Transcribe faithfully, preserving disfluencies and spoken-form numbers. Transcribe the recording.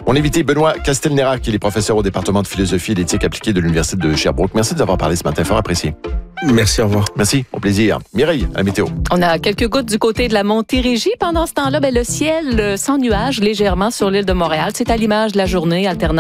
Mon invité, Benoît Castelnera, qui est professeur au département de philosophie et d'éthique appliquée de l'Université de Sherbrooke. Merci de nous avoir parlé ce matin, fort apprécié. Merci, au revoir. Merci, au plaisir. Mireille, à la météo. On a quelques gouttes du côté de la Montérégie. Pendant ce temps-là, ben, le ciel euh, sans nuages légèrement sur l'île de Montréal. C'est à l'image de la journée alternante